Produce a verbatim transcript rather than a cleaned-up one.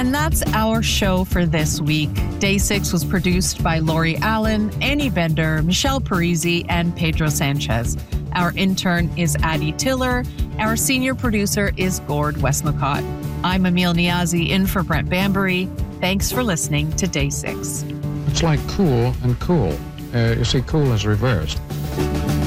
And that's our show for this week. Day six was produced by Lori Allen, Annie Bender, Michelle Parisi, and Pedro Sanchez. Our intern is Addie Tiller. Our senior producer is Gord Westmacott. I'm Emil Niazi in for Brent Bambury. Thanks for listening to Day six. It's like cool and cool. Uh, you see, cool is reversed.